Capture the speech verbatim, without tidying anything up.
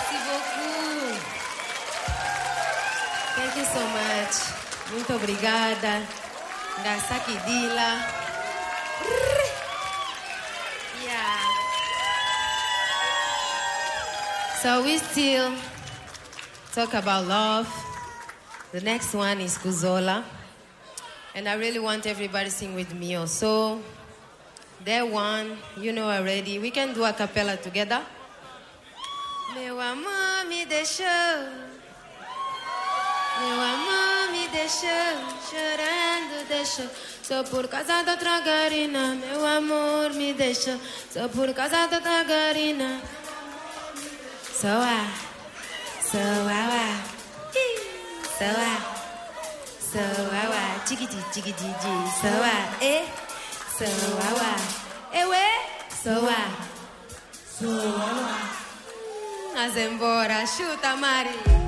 Merci beaucoup. Thank you so much. Muito obrigada. Ngasaki Dila. Yeah. So we still talk about love. The next one is Kuzola. And I really want everybody to sing with me also. That one, you know already. We can do a cappella together. Meu amor me deixou. Meu amor me deixou. Chorando deixou. Só por causa da outra garina. Meu amor me deixou. Só por causa da outra garina. So ah. So ah ah. So ah. So ah ah. Chiquiti chiquiti chi. So ah. Eh. So ah ah. Eh ué. So ah. So ah ah. Mas embora, chuta, Mari.